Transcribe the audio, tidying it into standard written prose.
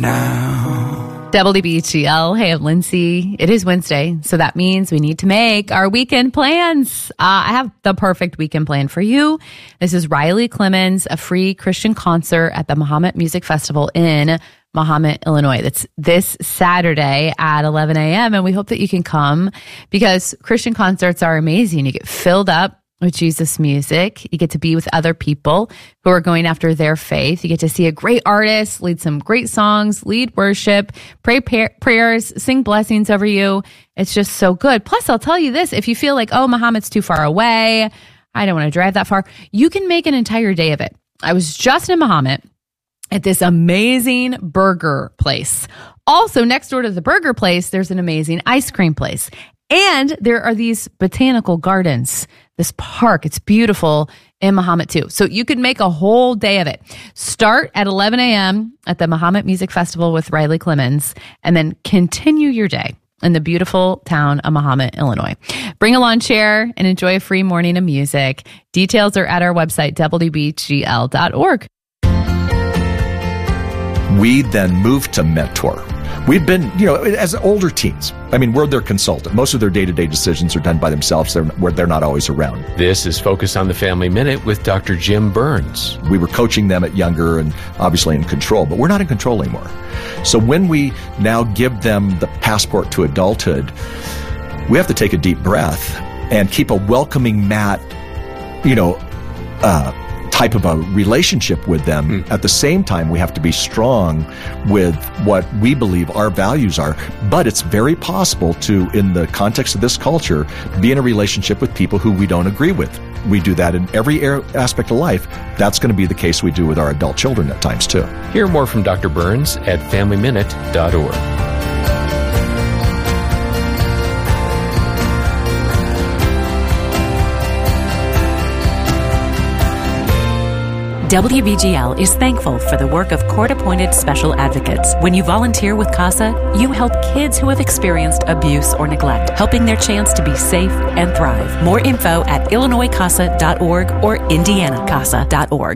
now. WBGL. Hey, I'm Lindsay. It is Wednesday, so that means we need to make our weekend plans. I have the perfect weekend plan for you. This is Riley Clemmons, a free Christian concert at the Mahomet Music Festival in Mahomet, Illinois. That's this Saturday at 11 a.m. And we hope that you can come because Christian concerts are amazing. You get filled up with Jesus music. You get to be with other people who are going after their faith. You get to see a great artist, lead some great songs, lead worship, pray prayers, sing blessings over you. It's just so good. Plus, I'll tell you this, if you feel like, oh, Mahomet's too far away, I don't want to drive that far, you can make an entire day of it. I was just in Mahomet at this amazing burger place. Also, next door to the burger place, there's an amazing ice cream place. And there are these botanical gardens, this park. It's beautiful in Mahomet too. So you could make a whole day of it. Start at 11 a.m. at the Mahomet Music Festival with Riley Clemmons, and then continue your day in the beautiful town of Mahomet, Illinois. Bring a lawn chair and enjoy a free morning of music. Details are at our website, wbgl.org. We then moved to Mentor. We've been, as older teens, we're their consultant. Most of their day-to-day decisions are done by themselves. They're not always around. This is Focus on the Family Minute with Dr. Jim Burns. We were coaching them at younger and obviously in control, but we're not in control anymore. So when we now give them the passport to adulthood, we have to take a deep breath and keep a welcoming mat, type of a relationship with them. At the same time, we have to be strong with what we believe our values are. But it's very possible to, in the context of this culture, be in a relationship with people who we don't agree with. We do that in every aspect of life. That's going to be the case we do with our adult children at times too. Hear more from Dr. Burns at FamilyMinute.org. WBGL is thankful for the work of court-appointed special advocates. When you volunteer with CASA, you help kids who have experienced abuse or neglect, helping their chance to be safe and thrive. More info at IllinoisCASA.org or IndianaCASA.org.